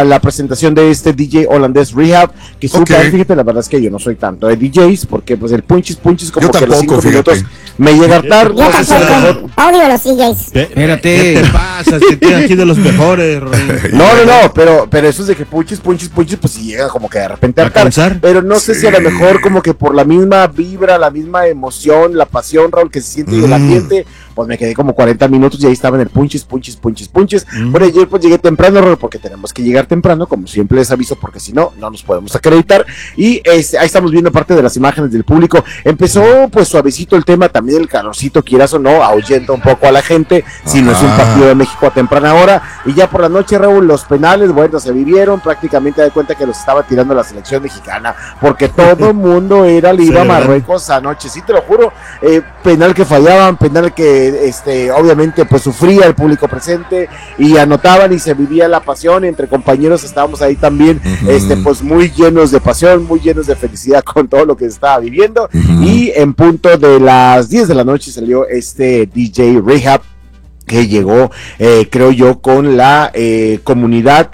a la presentación de este DJ holandés Rehab, que fíjate, la verdad es que yo no soy tanto de DJs, porque pues el punchis como yo que tampoco, los 5 minutos me llega a hartar. Yo tampoco, odio los DJs. Espérate. ¿Qué te pasa? Se tiene aquí de los mejores. No, pero eso es de que punchis, pues sí llega como que de repente a hartar, pero no sé si a lo mejor como que por la misma vibra, la misma emoción, la pasión, Raúl, que se siente del ambiente, pues me quedé como 40 minutos y ahí estaba en el punchis. Bueno, ayer pues llegué temprano, Raúl, porque tenemos que llegar temprano, como siempre les aviso, porque si no nos podemos acreditar, y ahí estamos viendo parte de las imágenes del público. Empezó pues suavecito el tema, también el calorcito, quieras o no, ahuyenta un poco a la gente, si no es un partido de México a temprana hora, y ya por la noche, Raúl, los penales, bueno, se vivieron, prácticamente de cuenta que los estaba tirando la selección mexicana, porque todo el mundo le iba a Marruecos anoche, sí te lo juro, penal que fallaban, penal que obviamente pues sufría el público presente, y anotaban y se vivía la pasión, entre compañeros estábamos ahí también, pues muy llenos de pasión, muy llenos de felicidad con todo lo que se estaba viviendo, y en punto de las 10 de la noche salió DJ Rehab, que llegó, creo yo, con la comunidad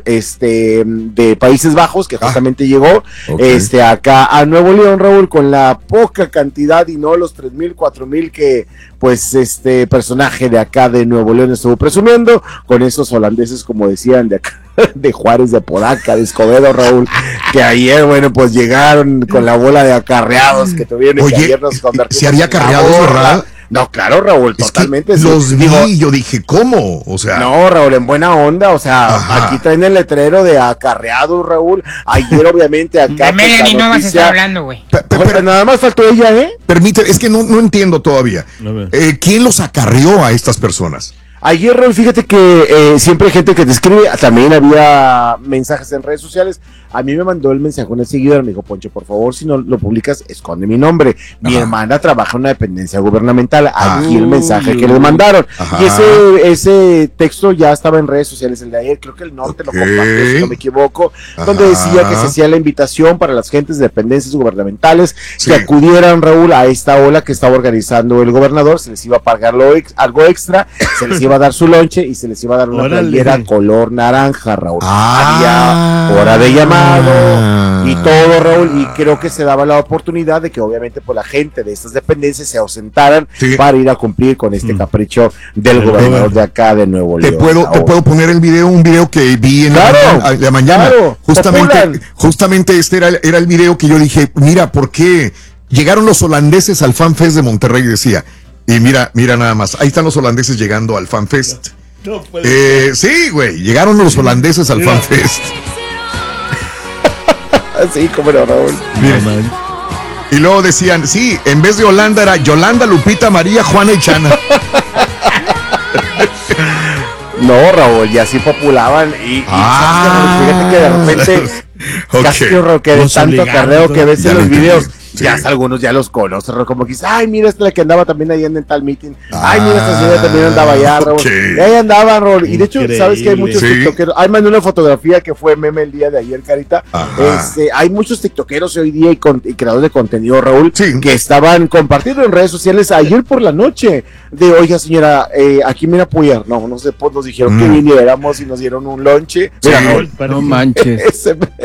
de Países Bajos, que justamente llegó acá a Nuevo León, Raúl, con la poca cantidad y no los 3,000, 4,000 que pues personaje de acá de Nuevo León estuvo presumiendo, con esos holandeses, como decían, de acá de Juárez, de Podaca, de Escobedo, Raúl, que ayer, bueno, pues llegaron con la bola de acarreados que tuvieron. Oye, y que ayer nos convertimos ¿se haría acarreados, verdad? No, claro, Raúl, es totalmente. Los vi, yo dije, ¿cómo? O sea. No, Raúl, en buena onda, o sea, aquí traen el letrero de acarreados, Raúl. Ayer, obviamente, acá. De Melanie no vas a estar hablando, güey. Pero nada más faltó ella, Permíteme, es que no entiendo todavía. ¿Quién los acarreó a estas personas? Ayer, Raúl, fíjate que siempre hay gente que te escribe, también había mensajes en redes sociales. A mí me mandó el mensaje un seguidor, me dijo, Poncho, por favor, si no lo publicas, esconde mi nombre. Mi hermana trabaja en una dependencia gubernamental. Aquí el mensaje que le mandaron. Y ese texto ya estaba en redes sociales el de ayer, creo que el Norte lo compartió, si no me equivoco, donde decía que se hacía la invitación para las gentes de dependencias gubernamentales que acudieran, Raúl, a esta ola que estaba organizando el gobernador. Se les iba a pagar algo extra, se les iba a dar su lonche y se les iba a dar una playera color naranja, Raúl. Había hora de llamada y todo, Raúl, y creo que se daba la oportunidad de que obviamente pues la gente de estas dependencias se ausentaran para ir a cumplir con este capricho del gobernador de acá de Nuevo León. Te puedo poner un video que vi en la mañana. Justamente este era el video que yo dije, mira, ¿por qué llegaron los holandeses al Fan Fest de Monterrey? Decía, y mira nada más, ahí están los holandeses llegando al Fan Fest. Sí, güey, llegaron los holandeses al Fan Fest. Sí, cómo no, Raúl. Y luego decían, sí, en vez de Holanda era Yolanda, Lupita, María, Juana y Chana. No, Raúl, y así populaban y fíjate que de repente casi que de tanto acarreo que ves en los videos, ya hasta algunos ya los conoces, como que dices, ay, mira, esta es la que andaba también ahí en el tal meeting, ay, mira, esta señora también andaba allá, Raúl, y ahí andaban, Raúl, y de hecho, sabes que hay muchos tiktokeros, hay mandé una fotografía que fue meme el día de ayer, Carita, hay muchos tiktokeros hoy día y creadores de contenido, Raúl, que estaban compartiendo en redes sociales ayer por la noche, de, oiga, señora, aquí me apoyar, no sé, pues nos dijeron que viniéramos y nos dieron un lonche, mira, Raúl, no manches.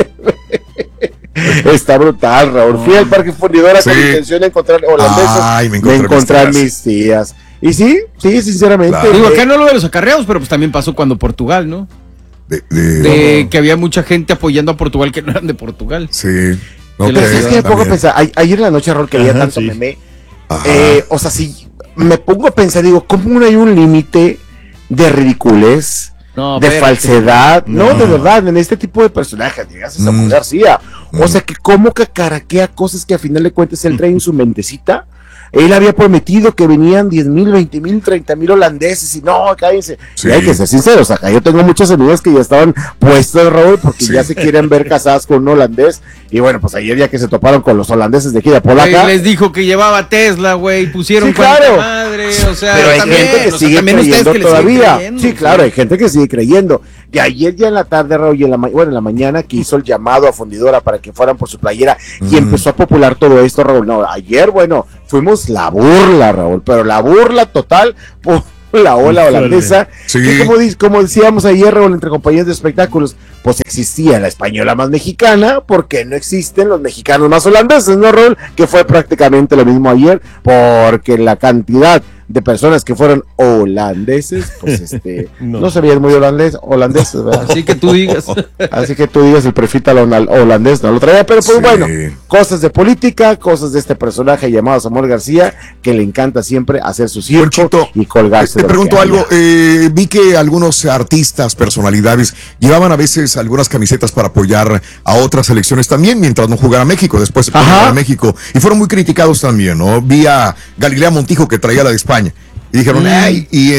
Está brutal, Raúl. Fui al Parque Fundidora con intención de encontrar holandeses. Me encontrar mis tías. Y sí, sinceramente. Claro. Digo, acá no lo de los acarreados, pero pues también pasó cuando Portugal, ¿no? Que había mucha gente apoyando a Portugal que no eran de Portugal. Sí. Es que me pongo a pensar, ayer en la noche, Raúl, que había tanto meme. O sea, si me pongo a pensar, digo, ¿cómo no hay un límite de ridiculez? De falsedad, no, de verdad, en este tipo de personajes, llegas a Samuel García, o sea, que como que caraquea cosas que a final de cuentas él trae en su mentecita. Él había prometido que venían 10,000, 20,000, 30,000 holandeses y no, cállense. Y hay que ser sinceros, acá yo tengo muchas amigas que ya estaban puestos, Raúl, porque ya se quieren ver casadas con un holandés. Y bueno, pues ayer ya que se toparon con los holandeses de aquí de Polaca. Les dijo que llevaba Tesla, güey, pusieron claro. Madre, o sea, pero hay también, gente que sigue creyendo todavía. Sí, claro, ¿sí? Hay gente que sigue creyendo. Y ayer ya en la tarde, Raúl, y en la mañana que hizo el llamado a Fundidora para que fueran por su playera y empezó a popular todo esto, Raúl. No, ayer, bueno, fuimos la burla, Raúl, pero la burla total la ola holandesa, que como decíamos ayer, Raúl, entre compañías de espectáculos, pues existía la española más mexicana, porque no existen los mexicanos más holandeses, ¿no, Raúl? Que fue prácticamente lo mismo ayer, porque la cantidad de personas que fueron holandeses, pues no se veían muy holandeses, ¿verdad? Así que tú digas el perfil holandés no lo traía, pero pues bueno, cosas de política, cosas de este personaje llamado Samuel García, que le encanta siempre hacer su circo y colgarse. Te pregunto algo, vi que algunos artistas, personalidades, llevaban a veces algunas camisetas para apoyar a otras selecciones también, mientras no jugara México, después se jugara a México, y fueron muy criticados también, ¿no? Vi a Galilea Montijo, que traía la de España, y dijeron, y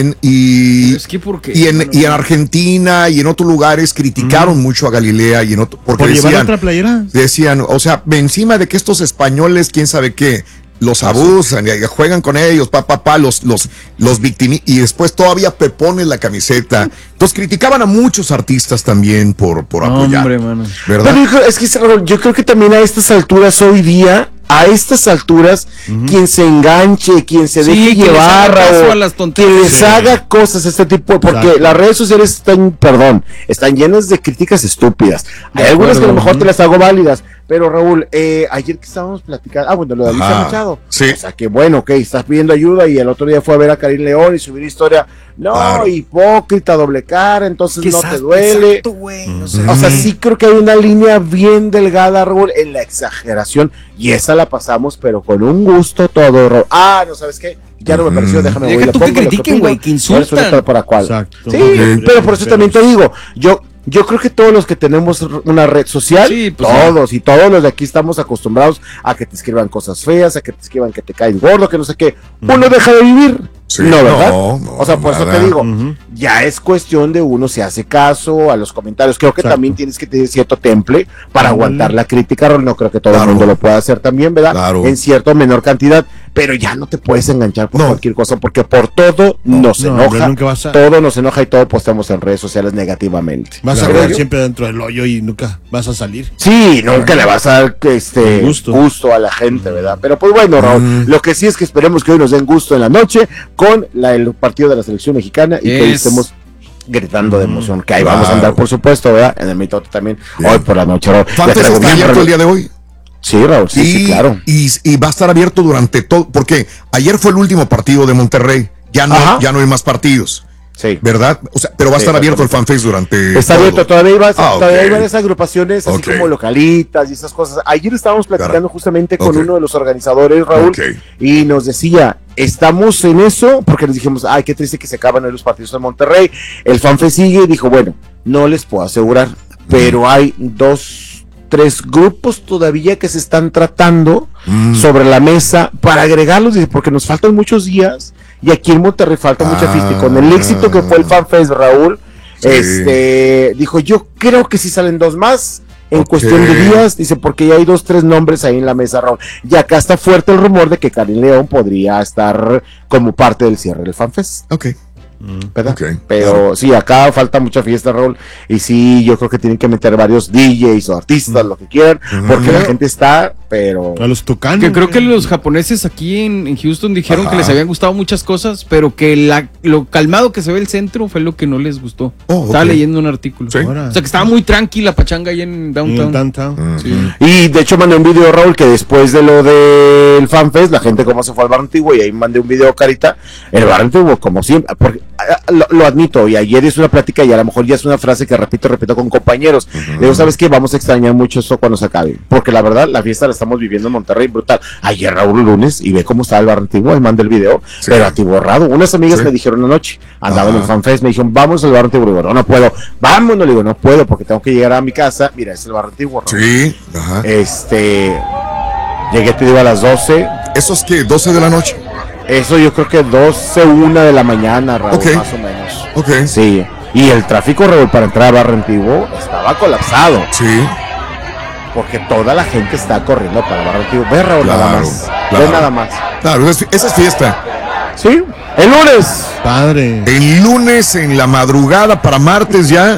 en Argentina y en otros lugares criticaron mucho a Galilea y en otro, porque llevar otra playera. Decían, o sea, encima de que estos españoles, quién sabe qué, los abusan, juegan con ellos, los victimizan, y después todavía pepones la camiseta. Entonces criticaban a muchos artistas también por apoyar. Hombre, mano. ¿Verdad? Pero es que yo creo que también a estas alturas hoy día, quien se enganche, quien se deje llevar, quien les haga cosas este tipo, porque las redes sociales están llenas de críticas estúpidas. Hay algunas que a lo mejor te las hago válidas, pero Raúl, ayer que estábamos platicando, lo de Alicia Machado, o sea que bueno, estás pidiendo ayuda y el otro día fue a ver a Karim León y subir historia, hipócrita, doble cara, entonces no te duele. Exacto, o sea, sí creo que hay una línea bien delgada, Raúl, en la exageración, y esa la pasamos, pero con un gusto todo, Raúl. No, ¿sabes qué? Ya no me pareció, déjame voy. Deja tú que critiquen, güey, que insultan. Exacto. Sí, pero por eso también te digo, yo creo que todos los que tenemos una red social, todos los de aquí estamos acostumbrados a que te escriban cosas feas, a que te escriban que te caes gordo, que no sé qué. Uno deja de vivir. Sí, ¿verdad? O sea, por eso te digo, ya es cuestión de uno se hace caso a los comentarios. Creo que también tienes que tener cierto temple para aguantar la crítica. No creo que todo el mundo lo pueda hacer también, ¿verdad? En cierta menor cantidad, pero ya no te puedes enganchar por cualquier cosa, porque por todo nos enoja, todo nos enoja y todo postamos en redes sociales negativamente. Vas a quedar siempre dentro del hoyo y nunca vas a salir. Sí, nunca le vas a dar gusto a la gente, ¿verdad? Pero pues bueno, Raúl, lo que sí es que esperemos que hoy nos den gusto en la noche con el partido de la selección mexicana y que hoy estemos gritando de emoción, que ahí vamos a andar, por supuesto, ¿verdad? En el mitote también, hoy por la noche, Raúl. ¿Fantasy está abierto el día de hoy? Sí, Raúl, sí, claro. Y va a estar abierto durante todo, porque ayer fue el último partido de Monterrey, ya no hay más partidos. Sí. ¿Verdad? O sea, pero va a estar abierto el FanFest durante. Está abierto, todavía hay varias agrupaciones, así como localitas y esas cosas. Ayer estábamos platicando justamente con uno de los organizadores, Raúl, y nos decía, estamos en eso, porque les dijimos, qué triste que se acaban los partidos de Monterrey. El FanFest sigue y dijo, bueno, no les puedo asegurar, pero hay 3 grupos todavía que se están tratando sobre la mesa para agregarlos, porque nos faltan muchos días. Y aquí en Monterrey falta mucha fiesta. Y con el éxito que fue el FanFest, Raúl, dijo, yo creo que si salen 2 más en cuestión de días, dice, porque ya hay 2-3 nombres ahí en la mesa, Raúl. Y acá está fuerte el rumor de que Karim León podría estar como parte del cierre del FanFest. ¿Verdad? Pero sí, acá falta mucha fiesta, Raúl, y sí, yo creo que tienen que meter varios DJs o artistas, lo que quieran, porque la gente está, pero... A los tucanos. Que creo que los japoneses aquí en Houston dijeron que les habían gustado muchas cosas, pero que lo calmado que se ve el centro fue lo que no les gustó. Estaba leyendo un artículo. O sea, que estaba muy tranquila la pachanga ahí en Downtown. Y de hecho mandé un video, Raúl, que después de lo del FanFest, la gente como se fue al bar antiguo, y ahí mandé un video, Carita, el bar antiguo, como siempre, porque lo admito, y ayer es una plática y a lo mejor ya es una frase que repito con compañeros. Digo, ¿sabes qué? Vamos a extrañar mucho eso cuando se acabe, porque la verdad, la fiesta la estamos viviendo en Monterrey brutal. Ayer, Raúl, lunes, y ve cómo estaba el bar antiguo, y mandé el video, pero atiborrado. Unas amigas me dijeron anoche, andaba en el FanFest, me dijeron, vamos al bar antiguo. Digo, no puedo, vámonos, le digo, no puedo, porque tengo que llegar a mi casa. Mira, es el bar antiguo, Raúl. Llegué, te digo, a las 12. ¿Eso es qué? ¿12 de la noche? Eso yo creo que 12, 1 de la mañana, Raúl, más o menos. Sí, y el tráfico, Raúl, para entrar a Barrio Antiguo estaba colapsado. Sí. Porque toda la gente está corriendo para Barrio Antiguo. Ve, Raúl, nada más. Ve nada más. Claro, esa es fiesta. Sí, el lunes. Padre. El lunes en la madrugada para martes ya.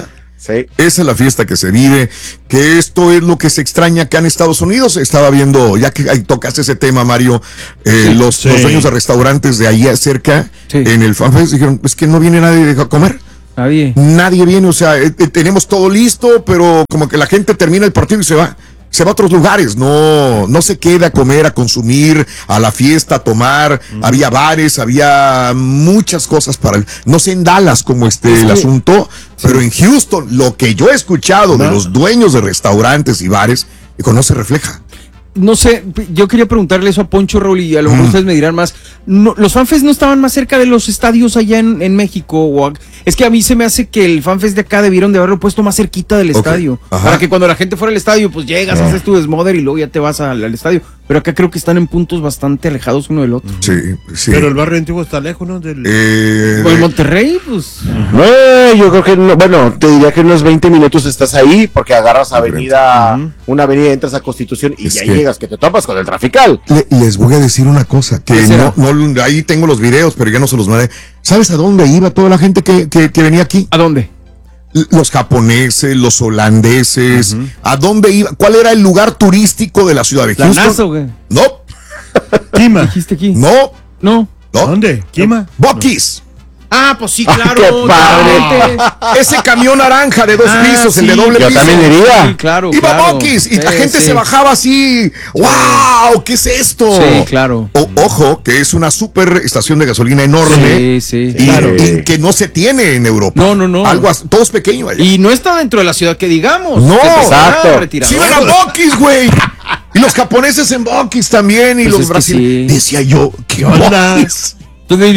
Sí. Esa es la fiesta que se vive, que esto es lo que se extraña acá en Estados Unidos. Estaba viendo, ya que ahí tocaste ese tema, Mario, los dueños de restaurantes de ahí cerca, en el FanFest, dijeron, es que no viene nadie a comer. Nadie viene, o sea, tenemos todo listo, pero como que la gente termina el partido y se va a otros lugares, no se queda a comer, a consumir, a la fiesta, a tomar. Había bares, había muchas cosas no sé en Dallas cómo el asunto, pero en Houston, lo que yo he escuchado de los dueños de restaurantes y bares, no se refleja. No sé, yo quería preguntarle eso a Poncho, Raúl, y a lo mejor ustedes me dirán más. No, ¿los FanFest no estaban más cerca de los estadios allá en México? Es que a mí se me hace que el FanFest de acá debieron de haberlo puesto más cerquita del estadio. Para que cuando la gente fuera al estadio, pues llegas, haces tu desmoder y luego ya te vas al estadio. Pero acá creo que están en puntos bastante alejados uno del otro. Sí. Pero el barrio antiguo está lejos, ¿no? Pues Monterrey, pues. Yo creo que no, bueno, te diría que en unos 20 minutos estás ahí, porque agarras una avenida, entras a Constitución y ya llegas, que te topas con el trafical. Les voy a decir una cosa, que no, ahí tengo los videos, pero ya no se los mandé. ¿Sabes a dónde iba toda la gente que venía aquí? ¿A dónde? Los japoneses, los holandeses, ¿a dónde iba? ¿Cuál era el lugar turístico de la ciudad de Houston? Nazo, güey. No. Kima. ¿Dijiste aquí? No. ¿Dónde? Kima. Buc-ee's. Ah, pues sí, claro. ¡Qué padre! Ese camión naranja de 2 pisos, el de doble piso. Yo también iría. Sí, claro. Iba Buc-ee's y la gente se bajaba así. ¡Wow! ¿Qué es esto? Sí, claro. Ojo, que es una super estación de gasolina enorme. Sí. Y que no se tiene en Europa. No. Todo es pequeño allá. Y no está dentro de la ciudad que digamos. No, exacto. Sí, iban a Buc-ee's, güey. Y los japoneses en Buc-ee's también. Y pues los brasileños. Decía yo, ¿qué onda? Mis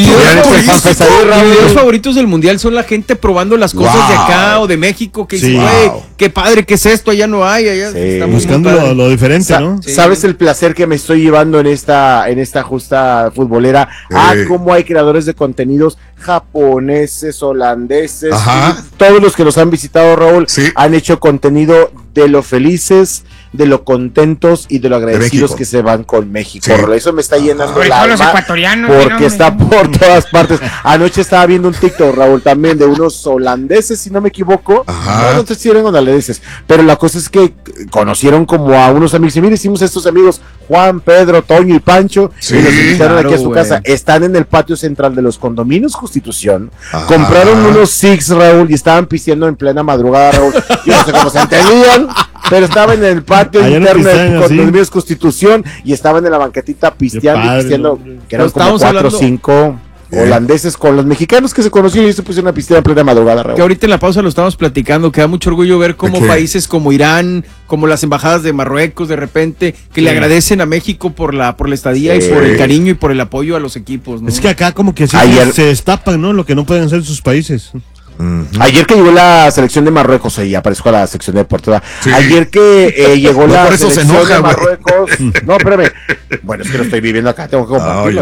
videos favoritos del mundial son la gente probando las cosas de acá o de México, que dice, güey, qué padre, ¿qué es esto? Allá no hay, allá estamos buscando lo diferente, ¿no? ¿Sabes el placer que me estoy llevando en esta justa futbolera? Cómo hay creadores de contenidos japoneses, holandeses, todos los que nos han visitado, Raúl, han hecho contenido de lo felices, de lo contentos y de lo agradecidos que se van con México. Eso me está llenando el alma, los ecuatorianos, porque está por todas partes. Anoche estaba viendo un TikTok, Raúl, también de unos holandeses, si no me equivoco. No sé si eran holandeses, pero la cosa es que conocieron como a unos amigos. Y mira, hicimos estos amigos, Juan, Pedro, Toño y Pancho, y los invitaron aquí a su casa. Están en el patio central de los condominios Constitución. Compraron unos Six, Raúl, y estaban pisteando en plena madrugada, Raúl. Yo no sé cómo se entendían, pero estaban en el patio interno de condominios Constitución y estaban en la banquetita pisteando, que eran como 4 o 5 holandeses con los mexicanos que se conocieron y se pusieron a pistear en plena madrugada, Raúl. Que ahorita en la pausa lo estamos platicando, que da mucho orgullo ver cómo países como Irán, como las embajadas de Marruecos, de repente, que le agradecen a México por la estadía y por el cariño y por el apoyo a los equipos, ¿no? Es que acá como que se destapan, ¿no? Lo que no pueden hacer sus países. Ayer que llegó la selección de Marruecos, y aparezco a la sección de Portugal. Ayer que llegó la selección de Marruecos. No, espérame. Bueno, es que lo estoy viviendo acá, tengo que compartirlo.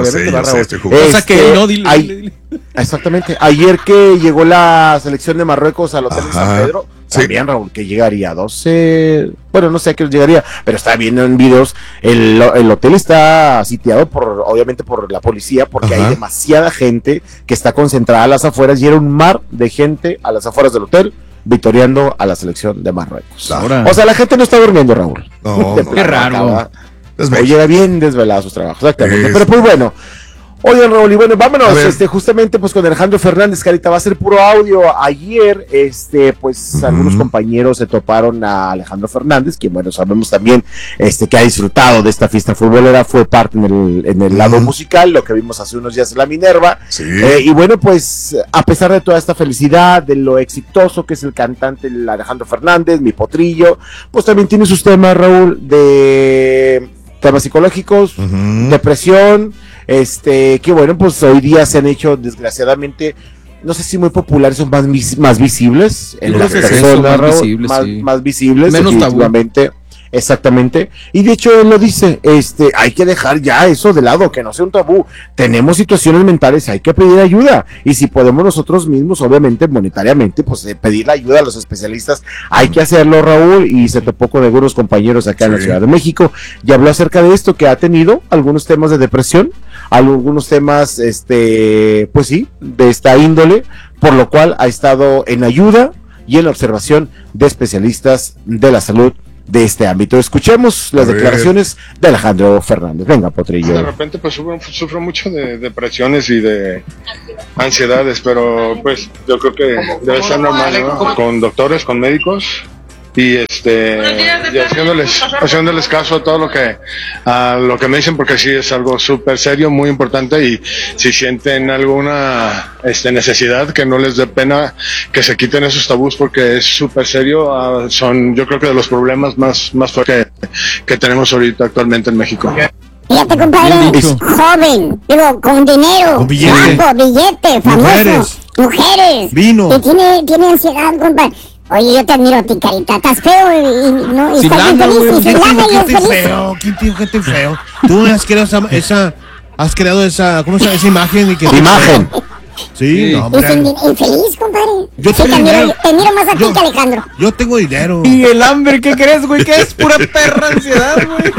Dile. Exactamente. Ayer que llegó la selección de Marruecos al hotel de San Pedro, también, Raúl, que llegaría a 12. Bueno, no sé a qué llegaría, pero estaba viendo en videos. El hotel está sitiado obviamente por la policía, porque hay demasiada gente que está concentrada a las afueras y era un mar de gente a las afueras del hotel victoriando a la selección de Marruecos. O sea, la gente no está durmiendo, Raúl. Qué raro. Llega bien desvelada a sus trabajos, exactamente. Pero pues bueno. Oye, Raúl, y bueno, vámonos, justamente pues con Alejandro Fernández, que ahorita va a ser puro audio. Ayer, pues algunos compañeros se toparon a Alejandro Fernández, quien bueno, sabemos también que ha disfrutado de esta fiesta futbolera, fue parte en el lado musical, lo que vimos hace unos días en la Minerva. Y bueno, pues a pesar de toda esta felicidad, de lo exitoso que es el cantante Alejandro Fernández, mi potrillo, pues también tiene sus temas, Raúl, de temas psicológicos, depresión. Que bueno, pues hoy día se han hecho desgraciadamente, no sé si muy populares o más visibles en las personas, más visibles, menos tabú. Exactamente, y de hecho él lo dice, hay que dejar ya eso de lado, que no sea un tabú. Tenemos situaciones mentales, hay que pedir ayuda, y si podemos nosotros mismos, obviamente monetariamente, pues pedir la ayuda a los especialistas, hay que hacerlo, Raúl. Y se topó con algunos compañeros acá en la Ciudad de México y habló acerca de esto, que ha tenido algunos temas de depresión, algunos temas, pues sí, de esta índole, por lo cual ha estado en ayuda, y en la observación de especialistas de la salud de este ámbito. Escuchemos las declaraciones de Alejandro Fernández. Venga, Potrillo. De repente pues sufro mucho de depresiones y de ansiedades, pero pues yo creo que debe ser normal, ¿no? Con doctores, con médicos y haciéndoles caso a todo lo que me dicen, porque sí es algo súper serio, muy importante, y si sienten alguna necesidad, que no les dé pena, que se quiten esos tabús, porque es súper serio. Son, yo creo que de los problemas más fuertes que tenemos ahorita actualmente en México. Fíjate, compadre, joven, digo, con dinero, con billete, famoso, mujeres, vino, y tiene ansiedad, compadre. Oye, yo te admiro a ti, Carita. Estás feo y estás bien feliz. Y sin lana y es feliz. ¿Quién te dijo que estoy feo? Tú has creado esa ¿cómo se llama? Esa imagen. Imagen. Sí, no, hombre. Infeliz, compadre. Yo te admiro más a ti que a Alejandro. Yo tengo dinero. Y el hambre, ¿qué crees, güey? Que es pura perra ansiedad, güey.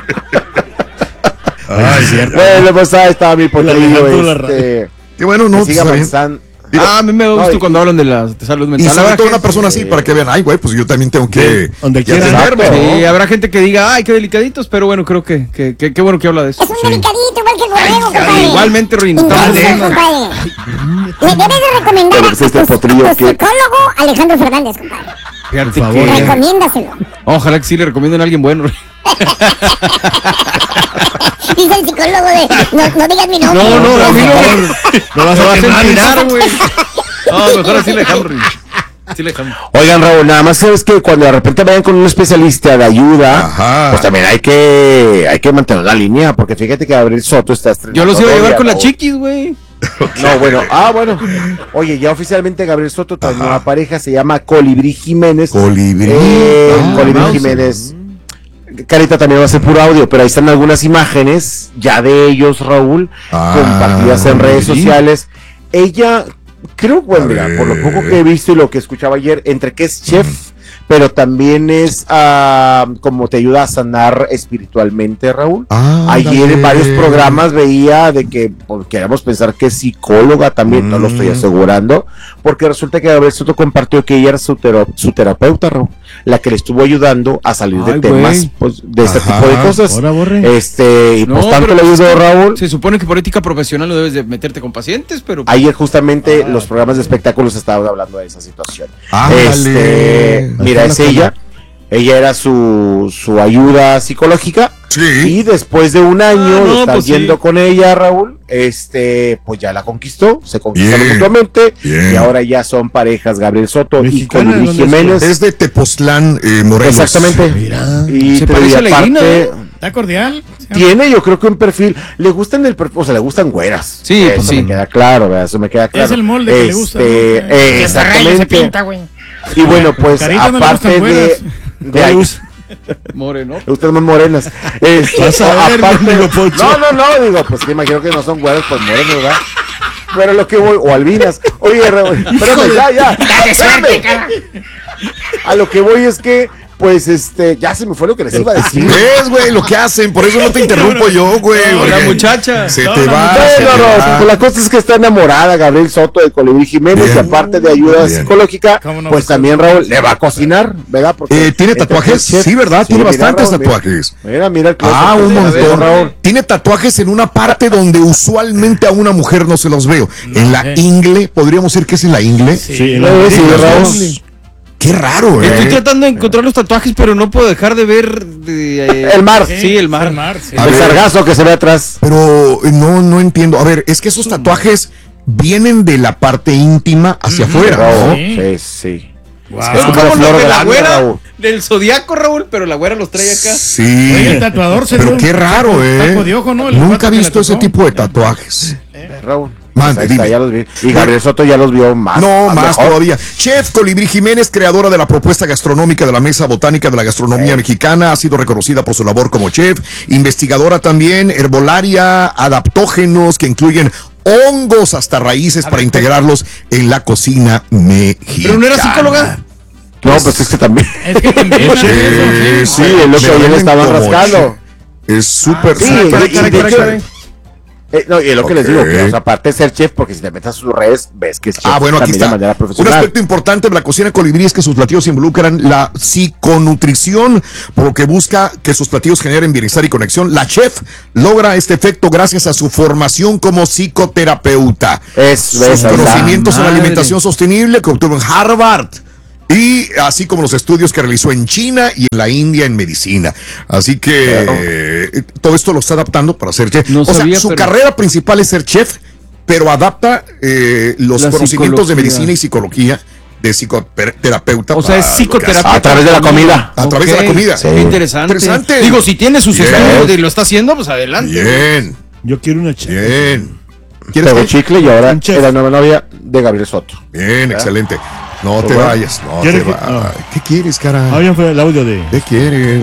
Ay, cierto. Bueno, pues ahí estaba mi Potrillo. Qué bueno, no. Siga avanzando. A mí me gusta cuando hablan de la salud mental. Y sobre todo una persona así, para que vean, ay, güey, pues yo también tengo que... Donde quiera verme. Sí, habrá gente que diga, ay, qué delicaditos, pero bueno, creo que qué bueno que habla de eso. Es un delicadito, igual que el borrego, compadre. Igualmente, Ruin. Compadre. Le debes de recomendar a tu psicólogo Alejandro Fernández, compadre. Por favor. Recomiéndaselo. Ojalá que sí le recomienden a alguien bueno. Dice el psicólogo no digas mi nombre. No, a mí no vas a empinar, güey. No, mejor así le dejamos. Sí le dejamos. Oigan, Raúl, nada más sabes que cuando de repente vayan con un especialista de ayuda, pues también hay que mantener la línea, porque fíjate que Gabriel Soto está estrenando. Yo los iba a llevar con la chiquis, güey. No, bueno, oye, ya oficialmente Gabriel Soto trae una pareja, se llama Colibrí Jiménez. Colibrí Jiménez. Carita también va a ser puro audio, pero ahí están algunas imágenes ya de ellos, Raúl, compartidas en redes sociales. Ella, creo, bueno, mira, por lo poco que he visto y lo que escuchaba ayer, entre que es chef, pero también es como te ayuda a sanar espiritualmente, Raúl. Ayer en varios programas veía de que queríamos pensar que es psicóloga también, no lo estoy asegurando, porque resulta que Gabriel Soto compartió que ella era su terapeuta, Raúl, la que le estuvo ayudando a salir de temas pues, de este tipo de cosas. Y pues tanto le ayudó, Raúl. Se supone que por ética profesional no debes de meterte con pacientes, pero... Ayer justamente los programas de espectáculos estaban hablando de esa situación. Mira, es ella era su ayuda psicológica. Sí. Y después de un año de estar yendo con ella, Raúl, pues ya la conquistó, se conquistaron mutuamente, y ahora ya son parejas, Gabriel Soto y Colibrí Jiménez. Es de Tepoztlán, Morelos. Exactamente. Mira. Y se parece a la Irina, ¿Está cordial? Tiene, yo creo que un perfil, le gustan le gustan güeras. Sí, eso me queda claro, ¿verdad? Eso me queda claro. Es el molde que le gusta, ¿no? Exactamente. Se pinta, güey. Y bueno, pues aparte de ahí, Moreno. Ustedes más morenas. Aparte, no, digo, pues que imagino que no son güeras, pues morenos, ¿verdad? Pero lo que voy, o albinas. Oye, espérame, ya. A lo que voy es que pues ya se me fue lo que les iba a decir. Es, güey, lo que hacen, por eso no te interrumpo yo, güey. La muchacha. Se te va. No, la cosa es que está enamorada Gabriel Soto de Colibrí Jiménez, y aparte de ayuda psicológica, pues también Raúl le va a cocinar, ¿verdad? Porque ¿tiene tatuajes? Sí, ¿verdad? Tiene bastantes tatuajes. Mira el un montón, Raúl. Tiene tatuajes en una parte donde usualmente a una mujer no se los veo. En la ingle, podríamos decir que es en la ingle. Sí, Raúl. Qué raro, Estoy tratando de encontrar los tatuajes, pero no puedo dejar de ver el mar. Sí, el mar. El sargazo que se ve atrás. Pero no entiendo. A ver, es que esos tatuajes vienen de la parte íntima hacia afuera, ¿no? Sí. Wow. Es como los de la güera del Zodiaco, Raúl, pero la güera los trae acá. Sí. Oye, el tatuador pero qué raro, Nunca he visto ese tipo de tatuajes. Raúl. Ya los vi. Y Gabriel Soto ya los vio más. No, más todavía. Chef Colibrí Jiménez, creadora de la propuesta gastronómica de la Mesa Botánica de la Gastronomía Mexicana, ha sido reconocida por su labor como chef, investigadora también, herbolaria, adaptógenos que incluyen hongos hasta raíces para integrarlos en la cocina mexicana. ¿Pero no era psicóloga? No, pues es que también. Sí, es lo que ayer le estaban rascando. Es súper. No, y es lo que les digo, que o sea, aparte de ser chef, porque si te metes a sus redes, ves que es chef bueno, aquí está. de manera profesional. Un aspecto importante de la cocina colibrí es que sus platillos involucran la psiconutrición, por lo que busca que sus platillos generen bienestar y conexión. La chef logra este efecto gracias a su formación como psicoterapeuta. Sus conocimientos en alimentación sostenible que obtuvo en Harvard. Y así como los estudios que realizó en China y en la India en medicina. Así que todo esto lo está adaptando para ser chef. Su carrera principal es ser chef, pero adapta los conocimientos de medicina y psicología de psicoterapeuta. O sea, es psicoterapeuta. A través de la comida. A través de la comida. Sí. Interesante. Digo, si tiene sus estudios y lo está haciendo, pues adelante. Bien. Yo quiero una chef. Bien. Pegó chicle y ahora es la nueva novia de Gabriel Soto. Bien, excelente. No te vayas, no te vayas. ¿Qué quieres, cara? Ya fue el audio de... ¿Qué quieres?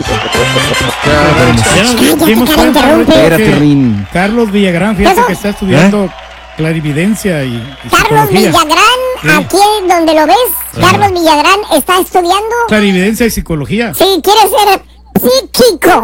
Carlos Villagrán, fíjate que está estudiando clarividencia y Carlos Villagrán, aquí donde lo ves, Carlos Villagrán está estudiando clarividencia y psicología. Sí, quiere ser psíquico.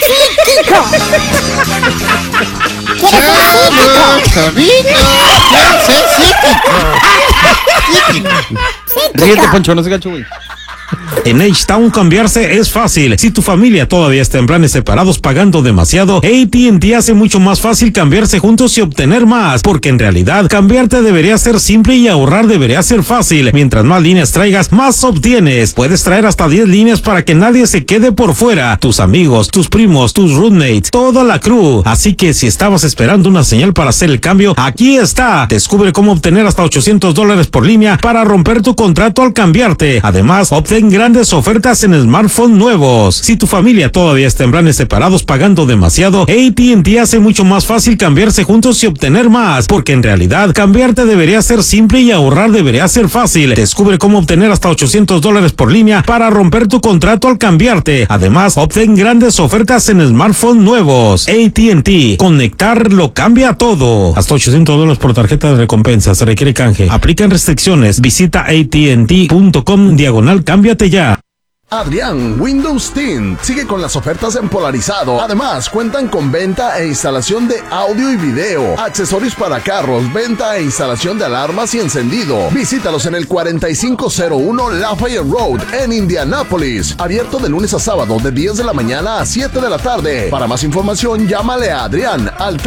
Ríete, Poncho, no se gacho, güey. En H-Town cambiarse es fácil. Si tu familia todavía está en planes separados pagando demasiado, AT&T hace mucho más fácil cambiarse juntos y obtener más, porque en realidad cambiarte debería ser simple y ahorrar debería ser fácil. Mientras más líneas traigas, más obtienes. Puedes traer hasta 10 líneas para que nadie se quede por fuera. Tus amigos, tus primos, tus roommates, toda la crew. Así que si estabas esperando una señal para hacer el cambio, aquí está. Descubre cómo obtener hasta $800 por línea para romper tu contrato al cambiarte. Además, obtén grandes ofertas en smartphones nuevos. Si tu familia todavía está en planes separados pagando demasiado, AT&T hace mucho más fácil cambiarse juntos y obtener más, porque en realidad cambiarte debería ser simple y ahorrar debería ser fácil. Descubre cómo obtener hasta $800 por línea para romper tu contrato al cambiarte. Además, obtén grandes ofertas en smartphones nuevos. AT&T, conectar lo cambia todo. Hasta $800 por tarjeta de recompensa. Se requiere canje. Aplican restricciones. Visita AT&T.com/cámbiate ya. Adrián Windows Tint sigue con las ofertas en polarizado. Además, cuentan con venta e instalación de audio y video, accesorios para carros, venta e instalación de alarmas y encendido. Visítalos en el 4501 Lafayette Road en Indianápolis. Abierto de lunes a sábado de 10 de la mañana a 7 de la tarde. Para más información, llámale a Adrián al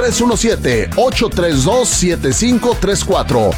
317-832-7534.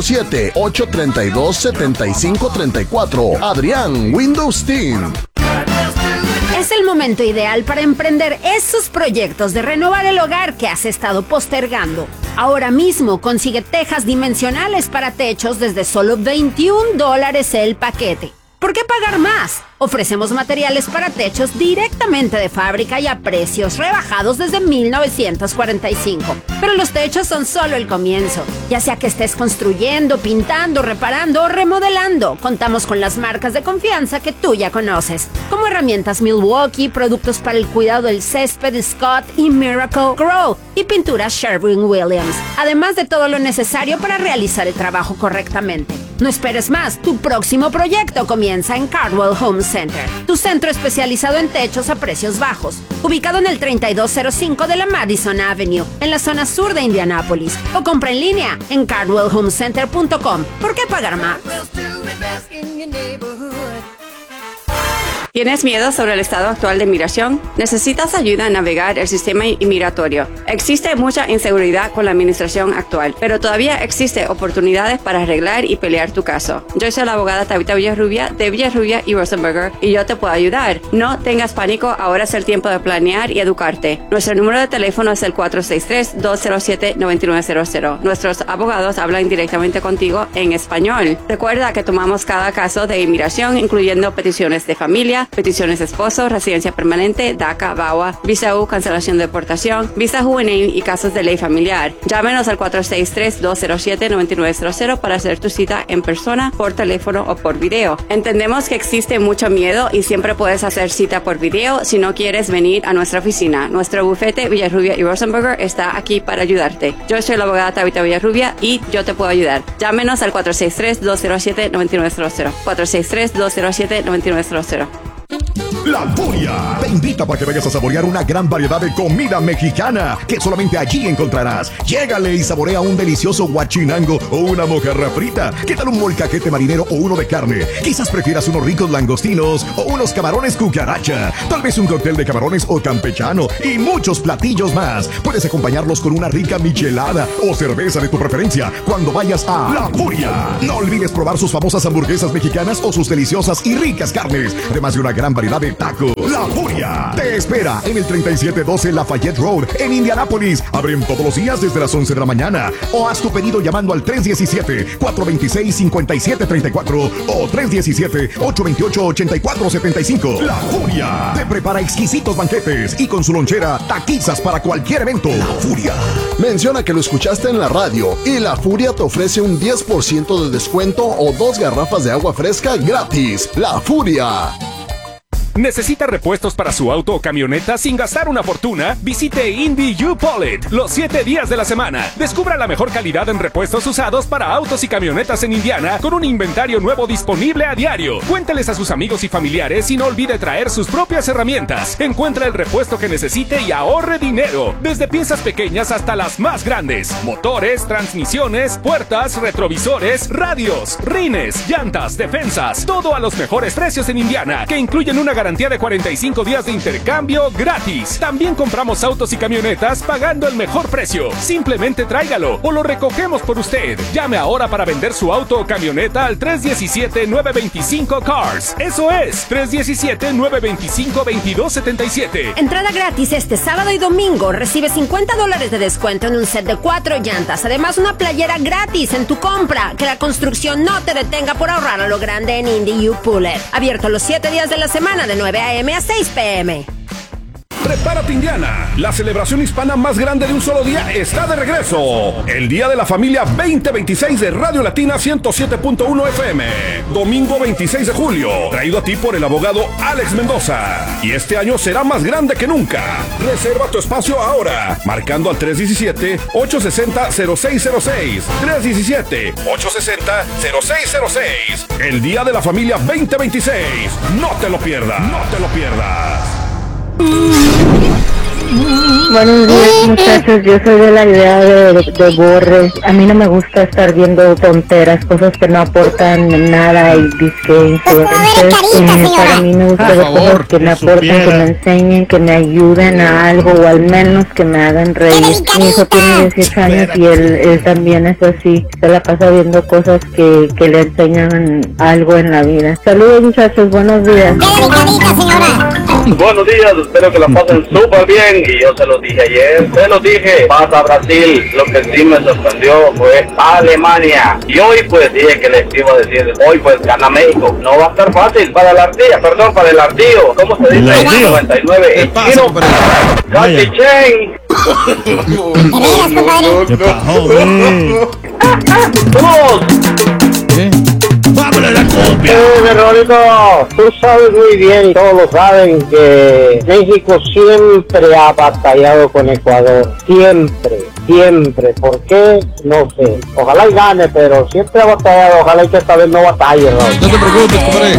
317-832-7534. Adrián Windows Tint. Es el momento ideal para emprender esos proyectos de renovar el hogar que has estado postergando. Ahora mismo consigue tejas dimensionales para techos desde solo $21 el paquete. ¿Por qué pagar más? Ofrecemos materiales para techos directamente de fábrica y a precios rebajados desde 1945. Pero los techos son solo el comienzo. Ya sea que estés construyendo, pintando, reparando o remodelando, contamos con las marcas de confianza que tú ya conoces, como herramientas Milwaukee, productos para el cuidado del césped Scott y Miracle Grow, y pinturas Sherwin-Williams, además de todo lo necesario para realizar el trabajo correctamente. No esperes más, tu próximo proyecto comienza en Cardwell Home Center, tu centro especializado en techos a precios bajos, ubicado en el 3205 de la Madison Avenue, en la zona sur de Indianápolis, o compra en línea en cardwellhomecenter.com. ¿Por qué pagar más? ¿Tienes miedo sobre el estado actual de migración? ¿Necesitas ayuda a navegar el sistema inmigratorio? Existe mucha inseguridad con la administración actual, pero todavía existe oportunidades para arreglar y pelear tu caso. Yo soy la abogada Tabitha Villarrubia de Villarrubia y Rosenberger y yo te puedo ayudar. No tengas pánico, ahora es el tiempo de planear y educarte. Nuestro número de teléfono es el 463-207-9900. Nuestros abogados hablan directamente contigo en español. Recuerda que tomamos cada caso de inmigración, incluyendo peticiones de familia, peticiones de esposo, residencia permanente, DACA, VAWA, visa U, cancelación de deportación, visa juvenil y casos de ley familiar. Llámenos al 463-207-9900 para hacer tu cita en persona, por teléfono o por video. Entendemos que existe mucho miedo y siempre puedes hacer cita por video si no quieres venir a nuestra oficina. Nuestro bufete Villarrubia y Rosenberger está aquí para ayudarte. Yo soy la abogada Tabitha Villarrubia y yo te puedo ayudar. Llámenos al 463-207-9900. 463-207-9900. La La Furia te invita para que vayas a saborear una gran variedad de comida mexicana que solamente allí encontrarás. Llégale y saborea un delicioso guachinango o una mojarra frita. ¿Qué tal un molcajete marinero o uno de carne? Quizás prefieras unos ricos langostinos o unos camarones cucaracha. Tal vez un cóctel de camarones o campechano y muchos platillos más. Puedes acompañarlos con una rica michelada o cerveza de tu preferencia cuando vayas a La Furia. No olvides probar sus famosas hamburguesas mexicanas o sus deliciosas y ricas carnes, además de una gran variedad de tacos. La Furia te espera en el 3712 Lafayette Road en Indianápolis. Abren todos los días desde las 11 de la mañana. O haz tu pedido llamando al 317-426-5734 o 317-828-8475. La Furia te prepara exquisitos banquetes y con su lonchera taquizas para cualquier evento. La Furia. Menciona que lo escuchaste en la radio y La Furia te ofrece un 10% de descuento o 2 garrafas de agua fresca gratis. La Furia. ¿Necesita repuestos para su auto o camioneta sin gastar una fortuna? Visite Indy U-Pull-It los 7 días de la semana. Descubra la mejor calidad en repuestos usados para autos y camionetas en Indiana con un inventario nuevo disponible a diario. Cuénteles a sus amigos y familiares y no olvide traer sus propias herramientas. Encuentra el repuesto que necesite y ahorre dinero. Desde piezas pequeñas hasta las más grandes. Motores, transmisiones, puertas, retrovisores, radios, rines, llantas, defensas. Todo a los mejores precios en Indiana, que incluyen una garantía de 45 días de intercambio gratis. También compramos autos y camionetas pagando el mejor precio. Simplemente tráigalo o lo recogemos por usted. Llame ahora para vender su auto o camioneta al 317-925-CARS. Eso es, 317-925-2277. Entrada gratis este sábado y domingo. Recibe $50 de descuento en un set de 4 llantas. Además, una playera gratis en tu compra. Que la construcción no te detenga por ahorrar a lo grande en Indy U-Pull-It. Abierto los 7 días de la semana de 9 a.m. a 6 p.m. Prepárate, Indiana. La celebración hispana más grande de un solo día está de regreso. El Día de la Familia 2026 de Radio Latina 107.1 FM. Domingo 26 de julio. Traído a ti por el abogado Alex Mendoza. Y este año será más grande que nunca. Reserva tu espacio ahora. Marcando al 317-860-0606. 317-860-0606. El Día de la Familia 2026. No te lo pierdas. No te lo pierdas. Buenos días, muchachos. Yo soy de la idea de Borre. A mí no me gusta estar viendo tonteras, cosas que no aportan nada y disque para mí me gusta ver cosas que me aportan, que me enseñen, que me ayuden a algo o al menos que me hagan reír. Mi hijo tiene 18 años y él también es así. Se la pasa viendo cosas que le enseñan algo en la vida. Saludos, muchachos. Buenos días. Buenos días, espero que la pasen súper bien. Y yo se los dije ayer, se los dije, pasa Brasil. Lo que sí me sorprendió fue Alemania. Y hoy pues dije que les iba a decir, hoy pues gana México. No va a estar fácil para la ardilla, perdón, para el ardillo. ¿Cómo se dice? El 99. El chino. Cachichen. ¡Vámonos la copia! Verónica, tú sabes muy bien y todos lo saben que México siempre ha batallado con Ecuador. Siempre. ¿Por qué? No sé. Ojalá y gane, pero siempre ha batallado. Ojalá y que esta vez no batalle, ¿no? No te preocupes, compadre.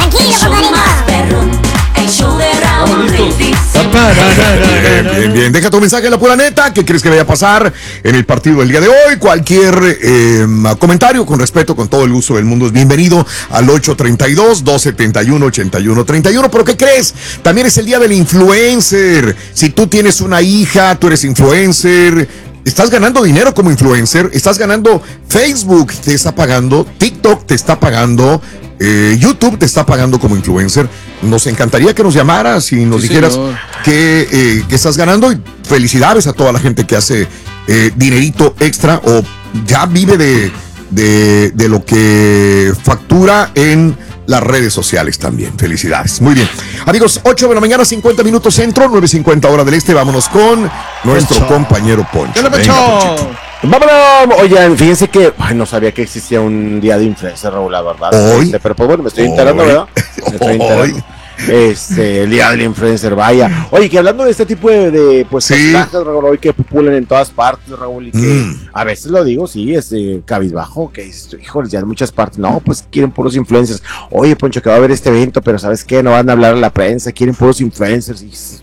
Bien. Deja tu mensaje en la pura neta. ¿Qué crees que vaya a pasar en el partido del día de hoy? Cualquier comentario, con respeto, con todo el gusto del mundo, es bienvenido al 832-271-8131. ¿Pero qué crees? También es el día del influencer. Si tú tienes una hija, tú eres influencer, estás ganando dinero como influencer, estás ganando, Facebook te está pagando, TikTok te está pagando, YouTube te está pagando como influencer. Nos encantaría que nos llamaras y nos dijeras que estás ganando, y felicidades a toda la gente que hace dinerito extra o ya vive de lo que factura en las redes sociales también. Felicidades. Muy bien. Amigos, 8 de la mañana, 50 minutos centro, 9:50 hora del este. Vámonos con nuestro compañero Poncho. Vámonos. Oigan, fíjense que no sabía que existía un día de influencer, Raúl, la verdad. Hoy. Pero pues bueno, me estoy enterando, ¿verdad? Me estoy enterando. el día del influencer, vaya. Oye, que hablando de este tipo de personajes, Raúl, hoy que populan en todas partes, Raúl, y que a veces lo digo, sí, cabizbajo, que híjole, ya en muchas partes, no, pues quieren puros influencers. Oye, Poncho, que va a haber este evento, pero ¿sabes qué? No van a hablar a la prensa, quieren puros influencers.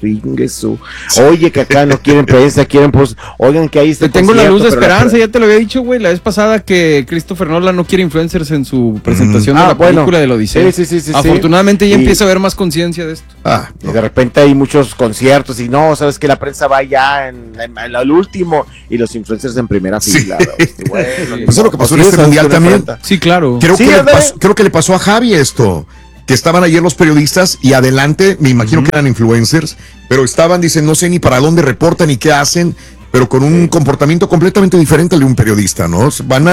Oye, que acá no quieren prensa, quieren puros. Oigan, que ahí está. Te tengo la luz de esperanza, ya te lo había dicho, güey, la vez pasada que Christopher Nolan no quiere influencers en su presentación de la película de la Odisea. Sí. Afortunadamente ya empieza a haber más conciencia de esto. Y de repente hay muchos conciertos y no, sabes que la prensa va ya en el último y los influencers en primera fila. Bueno, pues eso es lo que pasó en este mundial también. Sí, claro. Creo que le pasó a Javi esto, que estaban ayer los periodistas y adelante, me imagino que eran influencers, pero estaban, dicen, no sé ni para dónde reportan ni qué hacen, pero con un comportamiento completamente diferente al de un periodista, ¿no?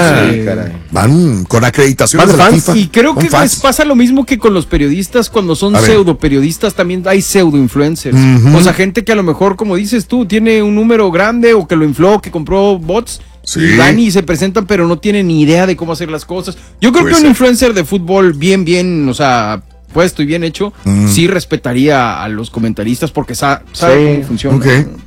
Van con acreditaciones de la FIFA. Y creo que les pasa lo mismo que con los periodistas cuando son pseudo periodistas, también hay pseudo influencers. O sea, gente que a lo mejor, como dices tú, tiene un número grande o que lo infló, que compró bots. Y van y se presentan, pero no tienen ni idea de cómo hacer las cosas. Yo creo que un influencer de fútbol bien, o sea, puesto y bien hecho, sí respetaría a los comentaristas porque sabe cómo funciona.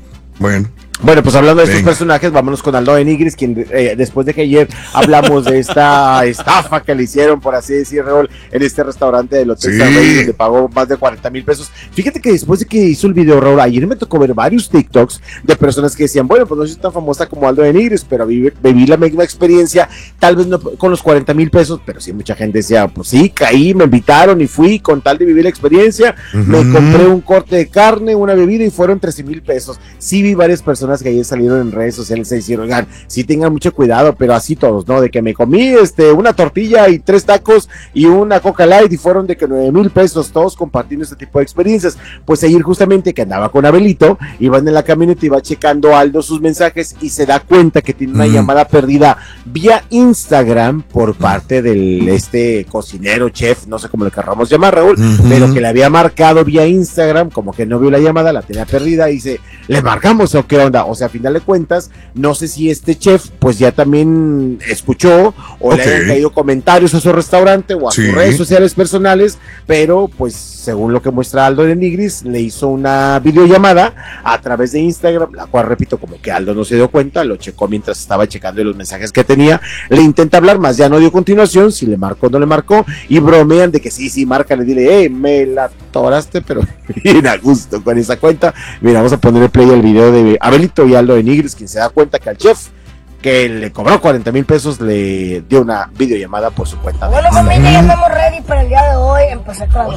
Bueno, pues hablando de estos personajes, vámonos con Aldo de Nigris, quien después de que ayer hablamos de esta estafa que le hicieron, por así decir, Raúl, en este restaurante del Hotel San Rey, donde pagó más de 40,000 pesos. Fíjate que después de que hizo el video, Raúl, ayer me tocó ver varios TikToks de personas que decían, bueno, pues no soy tan famosa como Aldo de Nigris, pero viví la misma experiencia, tal vez no con los 40,000 pesos, pero sí mucha gente decía, pues sí, caí, me invitaron y fui con tal de vivir la experiencia, me compré un corte de carne, una bebida y fueron 13,000 pesos. Sí vi varias personas que ayer salieron en redes sociales y dijeron, oigan, sí tengan mucho cuidado, pero así todos, ¿no? De que me comí una tortilla y 3 tacos y una Coca Light y fueron de que 9,000 pesos, todos compartiendo este tipo de experiencias. Pues ayer justamente que andaba con Abelito, iban en la camioneta y va checando Aldo sus mensajes y se da cuenta que tiene una llamada perdida vía Instagram por parte del cocinero, chef, no sé cómo le querramos llamar, Raúl, pero que le había marcado vía Instagram, como que no vio la llamada, la tenía perdida y dice, ¿le marcamos o qué onda? O sea, a final de cuentas, no sé si este chef pues ya también escuchó o le hayan caído comentarios a su restaurante o a sus redes sociales personales, pero pues según lo que muestra Aldo de Nigris, le hizo una videollamada a través de Instagram, la cual repito, como que Aldo no se dio cuenta, lo checó mientras estaba checando los mensajes que tenía, le intenta hablar, más ya no dio continuación, si le marcó o no le marcó, y bromean de que sí, márcale, dile, me la atoraste, pero bien a gusto con esa cuenta. Mira, vamos a poner el play al video de Abelito y Aldo de Nigris, quien se da cuenta que al chef que le cobró 40,000 pesos le dio una videollamada por su cuenta. Bueno, familia, ya estamos ready para el día de hoy. Empezar con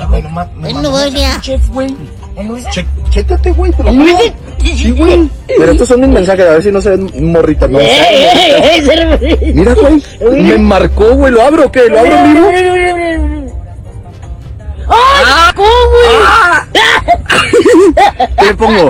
la chef, güey. Chécate, güey. Sí, güey. Pero estos son mis mensajes, a ver si no se ven morritas. ¿No? Mira, güey. Me marcó, güey. ¿Lo abro o qué? ¿Lo abro en vivo? ¡Ah! ¿Cómo, güey? ¿Qué le pongo?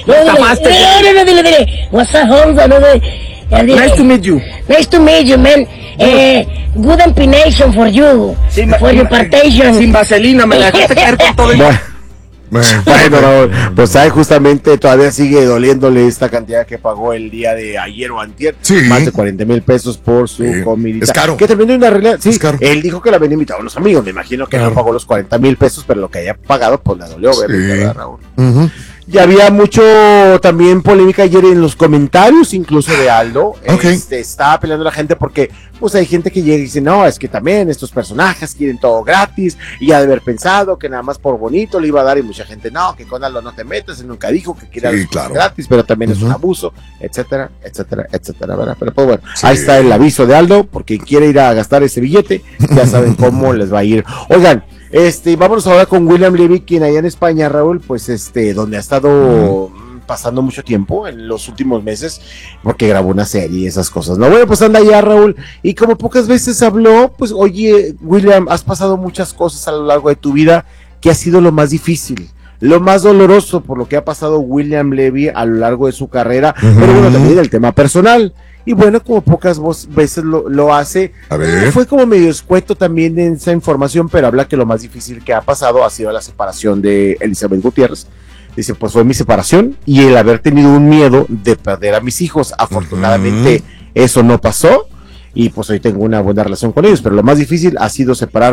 Dile. What's up, Holmes? Nice to meet you. Nice to meet you, man. Good empination for you. For your partation. Sin vaselina, me la dejaste caer con todo el... Bueno, Raúl, pues ahí justamente todavía sigue doliéndole esta cantidad que pagó el día de ayer o antier, más de 40,000 pesos por su comidita. Es caro. Que terminó una realidad, él dijo que la habían invitado a unos amigos, me imagino que no pagó los 40,000 pesos, pero lo que haya pagado, pues le dolió, ¿verdad, Raúl? Ya había mucho también polémica ayer en los comentarios, incluso de Aldo. Estaba peleando la gente porque pues hay gente que llega y dice, no, es que también estos personajes quieren todo gratis y ha de haber pensado que nada más por bonito le iba a dar, y mucha gente, no, que con Aldo no te metas, él nunca dijo que quiera gratis, pero también es un abuso, etcétera, ¿verdad? Pero pues bueno, ahí está el aviso de Aldo, porque quien quiere ir a gastar ese billete, ya saben cómo les va a ir. Oigan, vámonos ahora con William Levy, quien allá en España, Raúl, pues donde ha estado pasando mucho tiempo en los últimos meses, porque grabó una serie y esas cosas, ¿no? Bueno, pues anda allá, Raúl, y como pocas veces habló, pues oye, William, has pasado muchas cosas a lo largo de tu vida. ¿Qué ha sido lo más difícil? Lo más doloroso por lo que ha pasado William Levy a lo largo de su carrera, pero bueno, también el tema personal. Y bueno, como pocas veces lo hace, fue como medio escueto también en esa información, pero habla que lo más difícil que ha pasado ha sido la separación de Elizabeth Gutiérrez. Dice, pues fue mi separación y el haber tenido un miedo de perder a mis hijos. Afortunadamente eso no pasó y pues hoy tengo una buena relación con ellos, pero lo más difícil ha sido separarme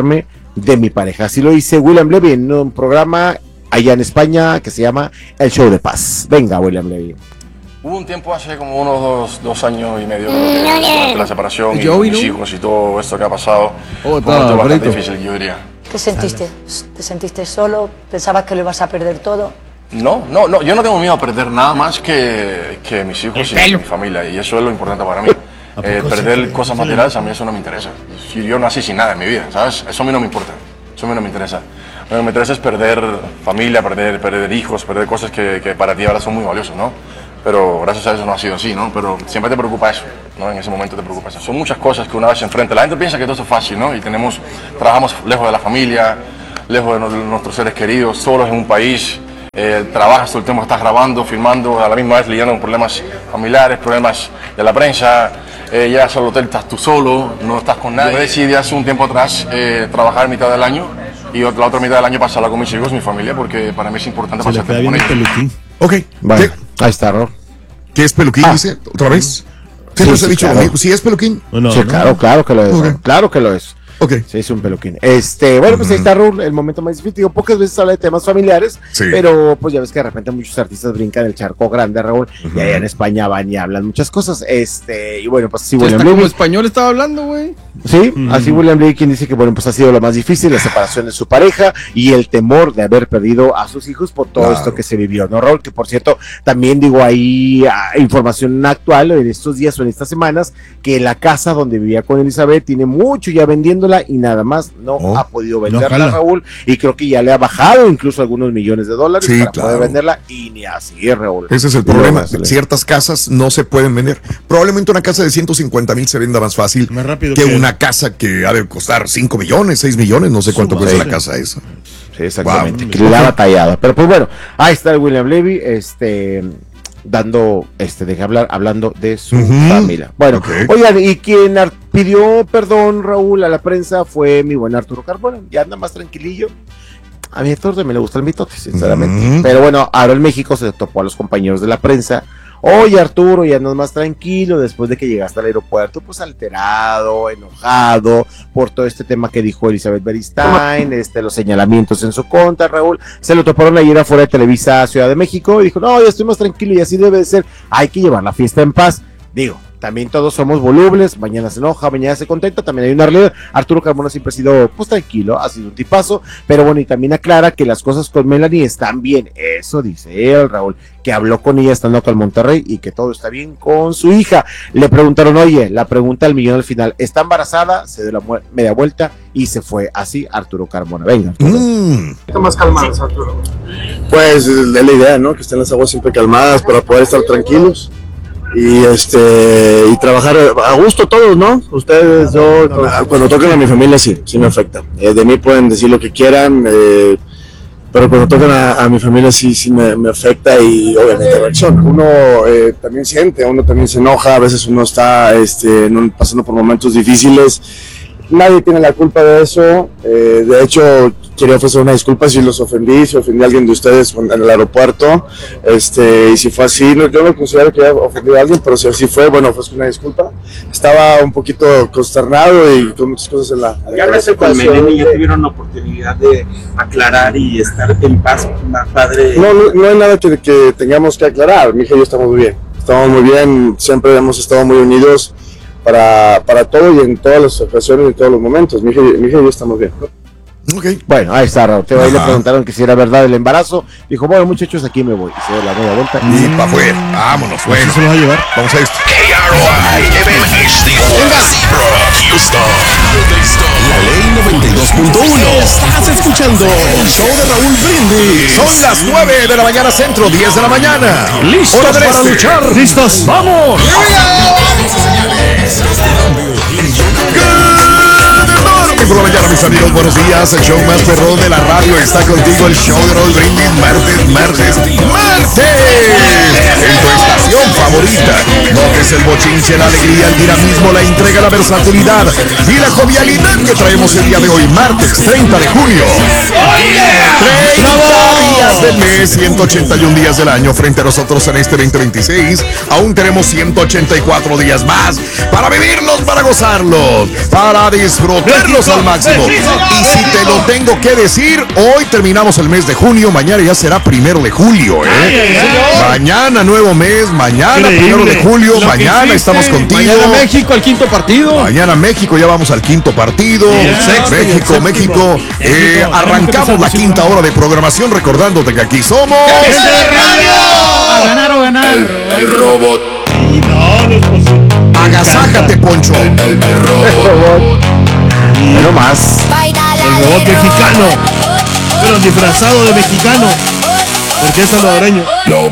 de mi pareja. Así lo dice William Levy en un programa allá en España que se llama El Show de Paz. Venga, William Levy. Hubo un tiempo hace como unos dos años y medio durante la separación y mis hijos y todo esto que ha pasado. Fue bastante difícil, yo diría. ¿Qué sentiste? ¿Te sentiste solo? ¿Pensabas que lo ibas a perder todo? No, yo no tengo miedo a perder nada más que mis hijos y mi familia, y eso es lo importante para mí. Perder cosas materiales a mí eso no me interesa. Yo nací sin nada en mi vida, ¿sabes? Eso a mí no me importa, eso a mí no me interesa. Lo que me interesa es perder familia, perder hijos, perder cosas que para ti ahora son muy valiosas, ¿no? Pero gracias a eso no ha sido así, ¿no? Pero siempre te preocupa eso, ¿no? En ese momento te preocupa eso. Son muchas cosas que una vez se enfrenta. La gente piensa que todo es fácil, ¿no? Y trabajamos lejos de la familia, lejos de nuestros seres queridos, solos en un país. Trabajas todo el tiempo, estás grabando, filmando, a la misma vez lidiando con problemas familiares, problemas de la prensa. Llegas al hotel, estás tú solo, no estás con nadie. Yo decidí hace un tiempo atrás trabajar mitad del año y la otra mitad del año pasarla con mis hijos, mi familia, porque para mí es importante pasar tiempo con ellos. Ok, bueno, ahí está, Ro. ¿Qué es peluquín? Dice otra vez. Siempre se ha dicho lo mismo. ¿Sí es peluquín? Sí, claro que lo es. Okay. Claro que lo es. Okay. Sí, es un peluquín. Bueno, pues ahí está, Raúl, el momento más difícil. Digo, pocas veces habla de temas familiares, pero pues ya ves que de repente muchos artistas brincan el charco grande, Raúl, y allá en España van y hablan muchas cosas. Y bueno, pues sí, William Levy. Como español estaba hablando, güey. Sí, así William Levy, quien dice que bueno, pues ha sido lo más difícil, la separación de su pareja y el temor de haber perdido a sus hijos por todo esto que se vivió, ¿no, Raúl? Que por cierto, también digo ahí información actual en estos días o en estas semanas, que la casa donde vivía con Elizabeth tiene mucho ya vendiéndola y nada más no ha podido venderla, Raúl, y creo que ya le ha bajado incluso algunos millones de dólares para poder venderla, y ni así, Raúl. Ese es el problema, ciertas casas no se pueden vender. Probablemente una casa de 150,000 se venda más fácil que una casa que ha de costar 5 millones, 6 millones, no sé cuánto cuesta la casa esa. Sí, exactamente, que le ha batallado, pero pues bueno, ahí está el William Levy, hablando de su familia. Bueno, oigan, y quien pidió perdón, Raúl, a la prensa fue mi buen Arturo Carmona. Ya anda más tranquilillo. A mí Arturo me le gusta el mitote, sinceramente. Pero bueno, ahora en México se topó a los compañeros de la prensa. Oye, Arturo, ya andas más tranquilo después de que llegaste al aeropuerto, pues alterado, enojado por todo este tema que dijo Elizabeth Beristain, los señalamientos en su contra, Raúl. Se lo toparon ayer afuera de Televisa Ciudad de México y dijo, no, ya estoy más tranquilo y así debe de ser. Hay que llevar la fiesta en paz. Digo, también todos somos volubles, mañana se enoja, mañana se contenta, también hay una realidad. Arturo Carmona siempre ha sido pues tranquilo, ha sido un tipazo, pero bueno, y también aclara que las cosas con Melanie están bien, eso dice él, Raúl, que habló con ella estando acá en Monterrey y que todo está bien con su hija. Le preguntaron, oye, la pregunta del millón al final, ¿está embarazada? Se dio la media vuelta y se fue así Arturo Carmona. Venga, ¿Están más calmados, Arturo? Pues es la idea, ¿no? Que estén las aguas siempre calmadas para poder estar tranquilos. Y trabajar a gusto todos, ¿no? Ustedes, yo, cuando tocan a mi familia sí me afecta. De mí pueden decir lo que quieran, pero cuando tocan a mi familia sí me afecta y obviamente reacciona. Uno también siente, uno también se enoja, a veces uno está pasando por momentos difíciles. Nadie tiene la culpa de eso, de hecho quería ofrecer una disculpa si los ofendí, si ofendí a alguien de ustedes en el aeropuerto, y si fue así, yo no considero que haya ofendido a alguien, pero si así fue, bueno, ofrezco una disculpa. Estaba un poquito consternado y con muchas cosas en la... Ya hablaste con Melanie, ya tuvieron la oportunidad de aclarar y estar en paz, padre. No hay nada que tengamos que aclarar, mi hija y yo estamos muy bien, siempre hemos estado muy unidos para todo y en todas las ocasiones y en todos los momentos. Mi hija y yo estamos bien. Okay. Bueno, ahí está, Raúl. Ahí le preguntaron que si era verdad el embarazo. Dijo, bueno, muchachos, aquí me voy. Y se dio la media vuelta. Y para afuera. Vámonos, güey. ¿Se lo va a llevar? Vamos a esto. La Ley 92.1. Estás escuchando el show de Raúl Brindis. Son las 9 de la mañana centro, 10 de la mañana. ¿Listos para luchar? ¿Listos? ¡Vamos! Por la mañana, mis amigos, buenos días. El show más perrón de la radio está contigo. El show de Raúl Brindis, martes. En tu estación favorita. No es el bochinche, la alegría, el dinamismo, la entrega, la versatilidad y la jovialidad que traemos el día de hoy, martes 30 de junio. 30 días del mes, 181 días del año frente a nosotros en este 2026. Aún tenemos 184 días más para vivirlos, para gozarlos, para disfrutarlos al máximo. Y si te tengo que decir, hoy terminamos el mes de junio, mañana ya será 1 de julio, Mañana nuevo mes, mañana 1 de julio, mañana estamos contigo. Mañana México al quinto partido. Mañana México, ya vamos al quinto partido. México. Arrancamos la quinta hora de programación, recordándote que aquí somos... A ganar o ganar. El robot. No es posible. Agasájate, Poncho. El robot. No más. El robot mexicano. Pero disfrazado de mexicano. Porque es salvadoreño.